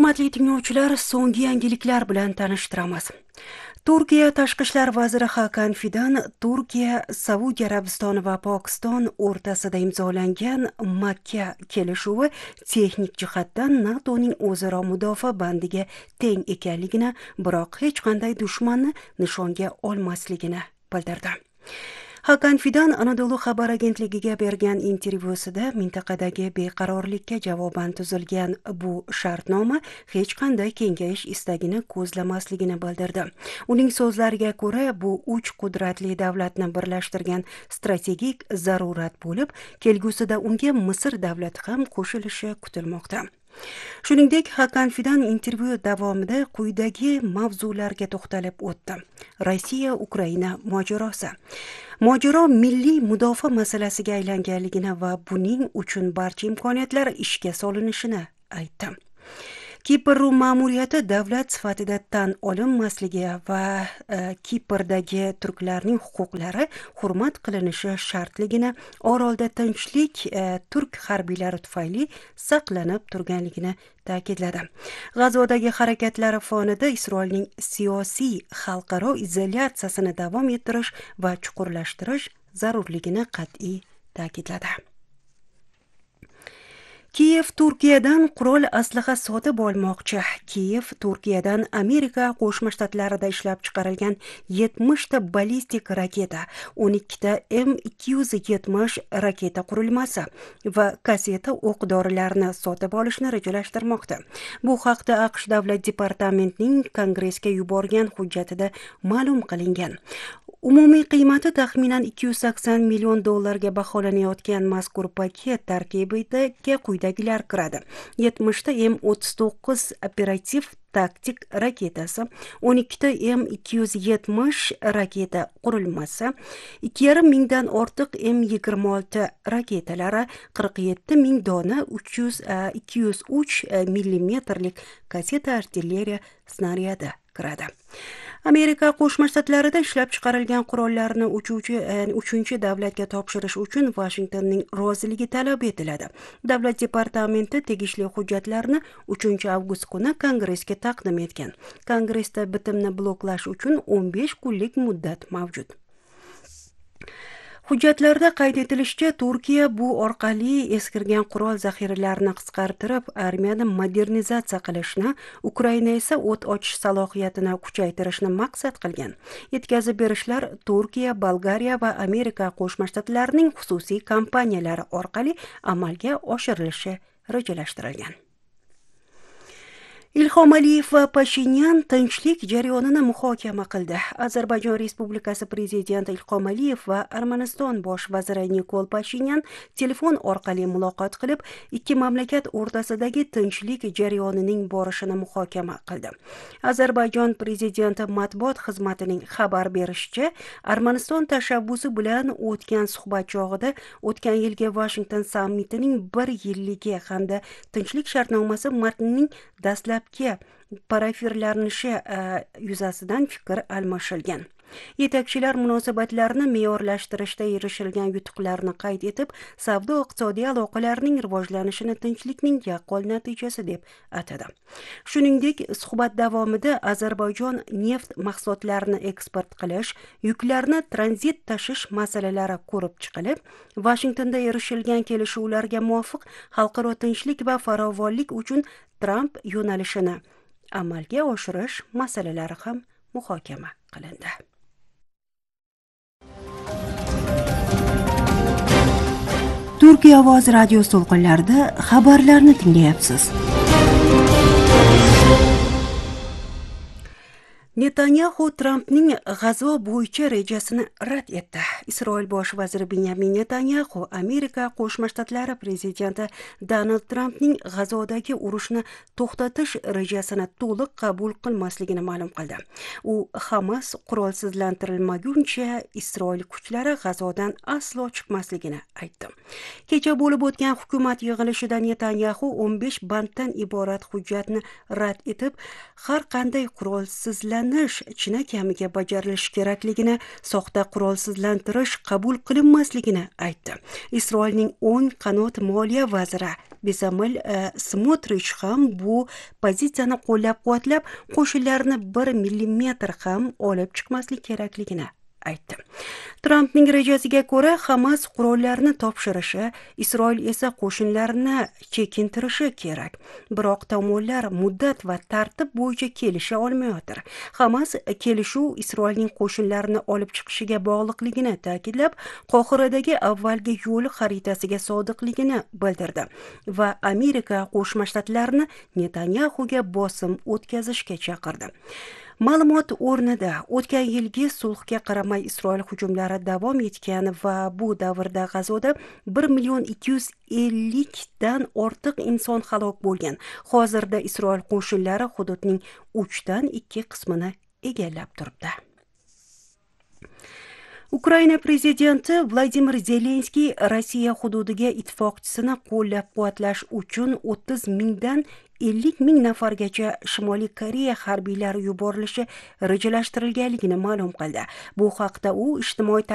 Hurmatli tinglovchilar, so'nggi yangiliklar bilan tanishtiramiz. Turkiya Tashqi ishlar vaziri Hakan Fidan Turkiya, Saudiya Arabistoni va Pokiston o'rtasida imzolangan Makka kelishuvi texnik jihatdan NATOning o'zaro mudofaa bandiga teng ekanligini, biroq hech qanday dushmanni nishonga olmasligini bildirdi. Hakan Fidan Anadolu xabar agentligiga bergan intervyusida mintaqadagi beqarorlikka javoban tuzilgan bu shartnoma hech qanday kengayish istagini ko'zlamasligini bildirdi. Uning so'zlariga ko'ra, bu uch qudratli davlatni birlashtirgan strategik zarurat bo'lib, kelgusida unga Misr davlati ham qo'shilishi kutilmoqda. Shuningdek, Hakan Fidan intervyu davomida quyidagi mavzularga to'xtalib o'tdi. Rossiya-Ukraina mojarosi. Mojaro milliy mudofaa masalasiga aylanganligini va buning uchun barcha imkoniyatlar ishga solinishini aytdi. Kipr ma'muriyati davlat sifatida tan olinmasligi va Kiprdagi turklarning huquqlari hurmat qilinishi shartligini, orolda tinchlik turk harbiylari tufayli saqlanib turganligini ta'kidladi. G'azodagi harakatlari fonida Isroilning siyosiy xalqaro izolyatsiyasini davom ettirish va chuqurlashtirish zarurligini qat'iy ta'kidladi. Kiyev Turkiyadan qurol aslaha sotib olmoqchi. Kiyev Turkiyadan Amerika Qo'shma Shtatlarida ishlab chiqarilgan 70 ta ballistik raketa, 12 ta M270 raketa qurilmasi va kasseta o'q-dorilarni sotib olishni rejalashtirmoqda. Bu haqda AQSh Davlat departamentining Kongressga yuborgan hujjatida ma'lum qilingan. Umumiy qiymati taxminan $280 million baholanayotgan mazkur paket tarkibiga quyidagilar kiradi. 70 ta M39 operativ taktik raketasi, 12 ta M270 raketa qurilmasi, 2,5 mingdan ortiq M26 raketalari, 47 ming dona 203 millimetrlik kasseta artilleriya snaryadi kiradi. Amerika Qo'shma Shtatlarida ishlab chiqarilgan qurollarni uchinchi davlatga topshirish uchun Washingtonning roziligi talab etiladi. Davlat departamenti tegishli hujjatlarni 3 avgust kuni Kongressga taqdim etgan. Kongressda bitimni bloklash uchun 15 kunlik muddat mavjud. Hujjatlarda qayd etilishicha, Turkiya bu orqali eskirgan qurol zaxiralarini qisqartirib, armiyani modernizatsiya qilishni, Ukraina esa o't ochish salohiyatini kuchaytirishni maqsad qilgan. Yetkazib berishlar Turkiya, Bolgariya va Amerika Qo'shma Shtatlarining xususiy kompaniyalari orqali amalga oshirilishi rejalashtirilgan. Ilhom Aliyev va Pashinyan tinchlik jarayonini muhokama qildi. Ozarbayjon Respublikasi prezidenti Ilhom Aliyev va Armaniston bosh vaziri Nikol Pashinyan telefon orqali muloqot qilib, ikki mamlakat o'rtasidagi tinchlik jarayonining borishini muhokama qildi. Ozarbayjon prezidenti matbuot xizmatining xabar berishicha, Armaniston tashabbusi bilan o'tgan suhbat chog'ida o'tgan yilgi Washington sammitining 1 yilligi hamda tinchlik shartnomasi matnining dastlabki parafirlanishi yuzasidan fikr almashilgan. Yetakchilar munosabatlarni me'yorlashtirishda erishilgan yutuqlarni qayd etib, savdo-iqtisodiy aloqalarning rivojlanishini tinchlikning yaqqol natijasi deb atadi. Shuningdek, suhbat davomida Ozarbayjon neft mahsulotlarini eksport qilish, yuklarni tranzit tashish masalalari ko'rib chiqilib, Washingtonda erishilgan kelishuvlarga muvofiq xalqaro tinchlik va farovonlik uchun Trump yo'nalishini amalga oshirish masalalari ham muhokama qilindi. Turkiya ovoz radio to'lqinlarida xabarlarni tinglayapsiz. Netanyahu Trampning G'azo bo'yicha rejasini rad etdi. Isroil bosh vaziri Benyamin Netanyahu Amerika Qo'shma Shtatlari prezidenti Donald Trampning G'azodagi urushni to'xtatish rejasini to'liq qabul qilmasligini ma'lum qildi. U Hamas qurolsizlantirilmaguncha Isroil kuchlari G'azodan aslo chiqmasligini aytdi. Kecha bo'lib o'tgan hukumat yig'ilishida Netanyahu 15 banddan iborat hujjatni rad etib, har qanday qurolsizlanish chinakamiga bajarilishi kerakligini, soxta qurolsizlantirish qabul qilinmasligini aytdi. Isroilning o'ng qanot moliya vaziri Besamil Smotrich ham bu pozitsiyani qo'llab-quvvatlab, qo'shinlarni 1 millimetr ham olib chiqmaslik kerakligini aytdi. Trampning rejasiga ko'ra, Hamas qurollarni topshirishi, Isroil esa qo'shinlarni chekintirishi kerak. Biroq tomonlar muddat va tartib bo'yicha kelisha olmayotir. Hamas kelishuv Isroilning qo'shinlarni olib chiqishiga bog'liqligini ta'kidlab, Qohiradagi avvalgi yo'l xaritasiga sodiqligini bildirdi va Amerika Qo'shma Shtatlarini Netanyahuga bosim o'tkazishga chaqirdi. Ma'lumot o'rnida, o'tgan yilgi sulhga qaramay Isroil hujumlari davom etgan va bu davrda G'azoda 1,250 dan ortiq inson halok bo'lgan. Hozirda Isroil qo'shinlari hududning 3dan 2 qismini egallab turibdi. Ukraina prezidenti Vladimir Zelenskiy Rossiya hududiga ittifoqchisini qo'llab-quvvatlash uchun 30 mingdan 50 ming nafargacha Shimoliy Koreya harbiylari yuborilishi rejalashtirilganligini ma'lum qildi. Bu haqda u ijtimoiy